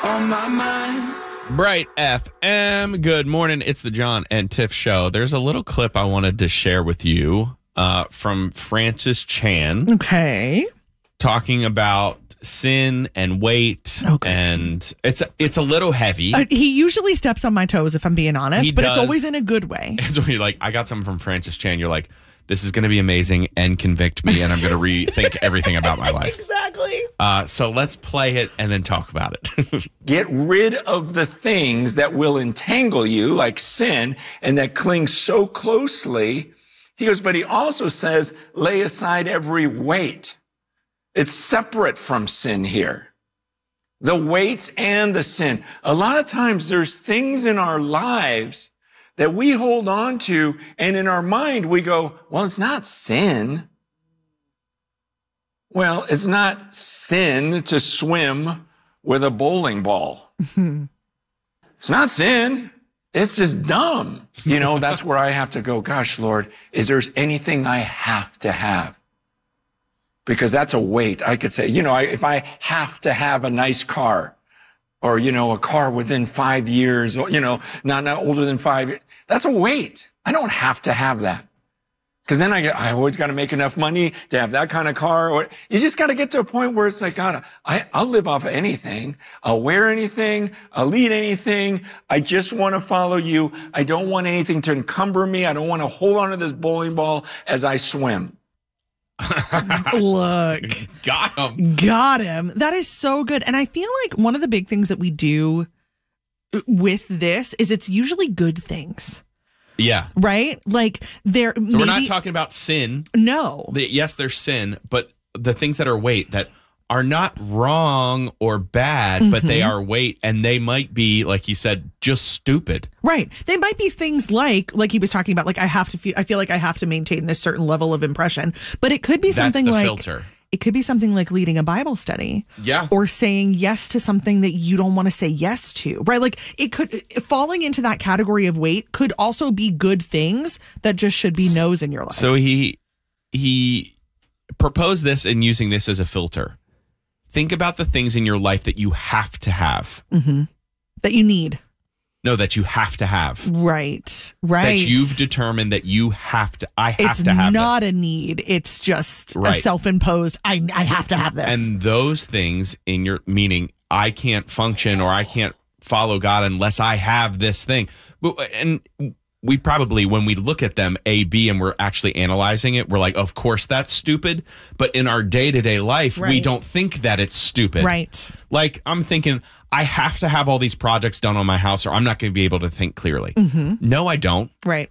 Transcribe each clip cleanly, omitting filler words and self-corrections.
on my mind. Bright FM. Good morning. It's the John and Tiff Show. There's a little clip I wanted to share with you from Francis Chan. Okay. Talking about sin and weight. Okay. And it's a little heavy. He usually steps on my toes, if I'm being honest, but does. it's always in a good way. So you're like, I got something from Francis Chan. You're like, this is going to be amazing and convict me, and I'm going to rethink everything about my life. Exactly. So let's play it and then talk about it. Get rid of the things that will entangle you, like sin, and that cling so closely. He goes, but he also says, lay aside every weight. It's separate from sin here. The weights and the sin. A lot of times there's things in our lives that we hold on to, and in our mind we go, well, it's not sin. Well, it's not sin to swim with a bowling ball. It's not sin. It's just dumb. You know, that's where I have to go, gosh, Lord, is there anything I have to have? Because that's a weight. I could say, you know, if I have to have a nice car, or, you know, a car within 5 years, you know, not older than 5 years, that's a weight. I don't have to have that. Because then I always got to make enough money to have that kind of car. Or you just got to get to a point where it's like, God, I'll live off of anything. I'll wear anything. I'll eat anything. I just want to follow you. I don't want anything to encumber me. I don't want to hold on to this bowling ball as I swim. Look. Got him. That is so good. And I feel like one of the big things that we do with this is it's usually good things. Yeah. Right? Like So we're not talking about sin. No. Yes, there's sin, but the things that are weight that are not wrong or bad, but they are weight, and they might be, like he said, just stupid. Right. They might be things like he was talking about, like I feel like I have to maintain this certain level of impression, but it could be something That's the like filter. It could be something like leading a Bible study. Yeah. Or saying yes to something that you don't want to say yes to. Right? Like it could, falling into that category of weight could also be good things that just should be no's in your life. So he proposed this and using this as a filter. Think about the things in your life that you have to have. That you need. No, that you have to have. Right. That you've determined that you have to. I have to have. It's not this. a need. It's just a self-imposed. I have to have this. And those things in your meaning, I can't function or I can't follow God unless I have this thing. And we probably, when we look at them A, B, and we're actually analyzing it, we're like, of course that's stupid. But in our day-to-day life, we don't think that it's stupid. Right. Like I'm thinking, I have to have all these projects done on my house or I'm not going to be able to think clearly. No, I don't. Right.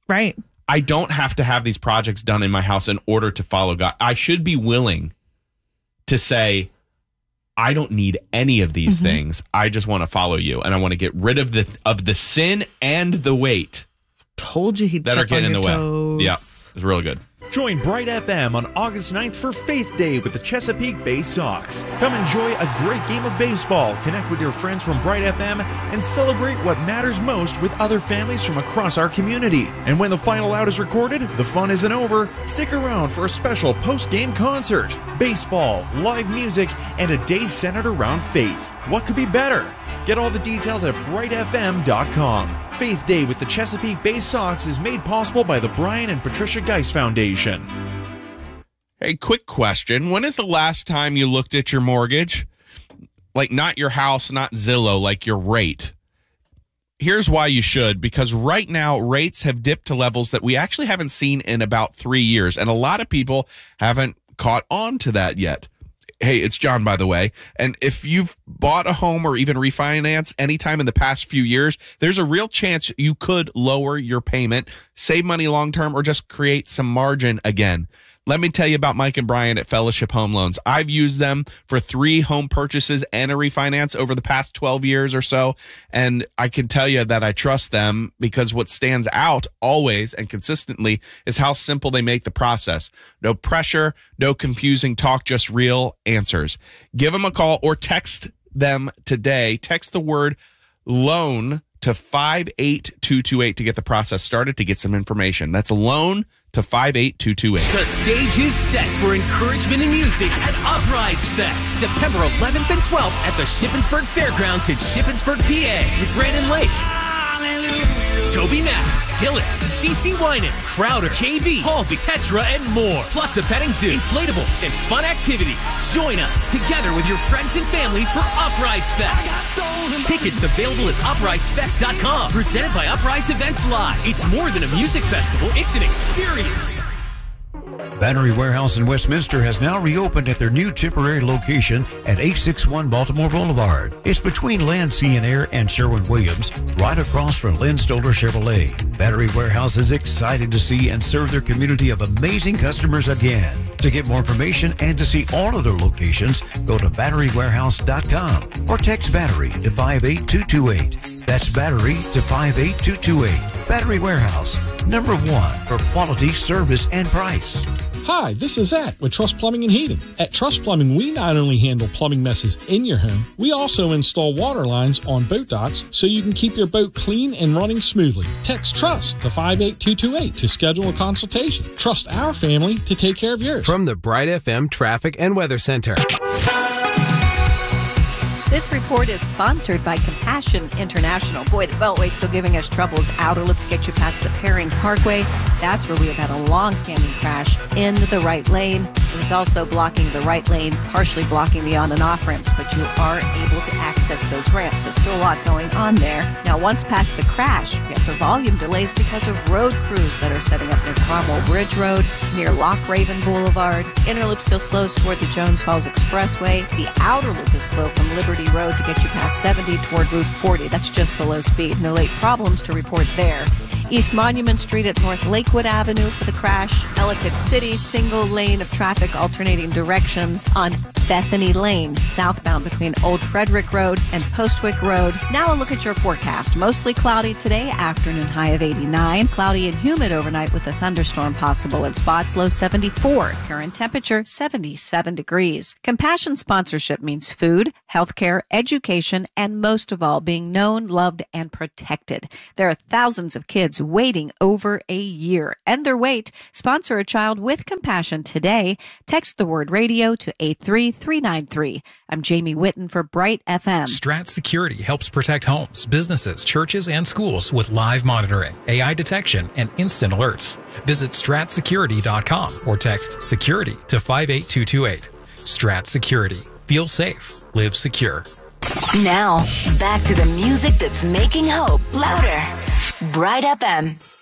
I don't have to have these projects done in my house in order to follow God. I should be willing to say, I don't need any of these things. I just want to follow you, and I want to get rid of the sin and the weight. Told you he'd that are step on getting in your the toes. way. Yeah, it's really good. Join Bright FM on August 9th for Faith Day with the Chesapeake Bay Sox. Come enjoy a great game of baseball, connect with your friends from Bright FM, and celebrate what matters most with other families from across our community. And when the final out is recorded, the fun isn't over. Stick around for a special post-game concert, baseball, live music, and a day centered around faith. What could be better? Get all the details at brightfm.com. Faith Day with the Chesapeake Bay Sox is made possible by the Brian and Patricia Geis Foundation. Hey, quick question. When is the last time you looked at your mortgage? Like not your house, not Zillow, like your rate. Here's why you should, because right now rates have dipped to levels that we actually haven't seen in about 3 years. And a lot of people haven't caught on to that yet. Hey, it's John, by the way. And if you've bought a home or even refinance anytime in the past few years, there's a real chance you could lower your payment, save money long-term, or just create some margin again. Let me tell you about Mike and Brian at Fellowship Home Loans. I've used them for 3 home purchases and a refinance over the past 12 years or so. And I can tell you that I trust them because what stands out always and consistently is how simple they make the process. No pressure, no confusing talk, just real answers. Give them a call or text them today. Text the word loan to 58228 to get the process started, to get some information. That's loan to 58228. The stage is set for encouragement and music at Uprise Fest, September 11th and 12th at the Shippensburg Fairgrounds in Shippensburg, PA, with Brandon Lake, Toby Mack, Skillet, CeCe Winans, Crowder, KB, Halsey, Petra, and more. Plus a petting zoo, inflatables, and fun activities. Join us together with your friends and family for Uprise Fest. Tickets available at uprisefest.com. Presented by Uprise Events Live. It's more than a music festival, it's an experience. Battery Warehouse in Westminster has now reopened at their new temporary location at 861 Baltimore Boulevard. It's between Land, Sea and Air and Sherwin-Williams, right across from Lynn Stoller Chevrolet. Battery Warehouse is excited to see and serve their community of amazing customers again. To get more information and to see all of their locations, go to batterywarehouse.com or text battery to 58228. That's battery to 58228. Battery Warehouse, number one for quality, service, and price. Hi, this is Zach with Trust Plumbing and Heating. At Trust Plumbing, we not only handle plumbing messes in your home, we also install water lines on boat docks so you can keep your boat clean and running smoothly. Text TRUST to 58228 to schedule a consultation. Trust our family to take care of yours. From the Bright FM Traffic and Weather Center. This report is sponsored by Compassion International. Boy, the Beltway's still giving us troubles. Outer loop to get you past the Paring Parkway. That's where we have had a long-standing crash in the right lane. It was also blocking the right lane, partially blocking the on and off ramps, but you are able to access those ramps. There's still a lot going on there. Now, once past the crash, we have the volume delays because of road crews that are setting up near Cromwell Bridge Road, near Loch Raven Boulevard. Inner loop still slows toward the Jones Falls Expressway. The outer loop is slow from Liberty Road to get you past 70 toward Route 40. That's just below speed. No late problems to report there. East Monument Street at North Lakewood Avenue for the crash. Ellicott City, single lane of traffic alternating directions on Bethany Lane, southbound between Old Frederick Road and Postwick Road. Now a look at your forecast. Mostly cloudy today, afternoon high of 89. Cloudy and humid overnight with a thunderstorm possible in spots, low 74. Current temperature 77 degrees. Compassion sponsorship means food, healthcare, education, and most of all, being known, loved, and protected. There are thousands of kids waiting over a year. End their wait. Sponsor a child with compassion today. Text the word radio to 83393. I'm Jamie Whitten for Bright FM. Strat Security helps protect homes, businesses, churches, and schools with live monitoring, AI detection, and instant alerts. Visit stratsecurity.com or text security to 58228. Strat Security. Feel safe. Live secure. Now, back to the music that's making hope louder. Bright FM.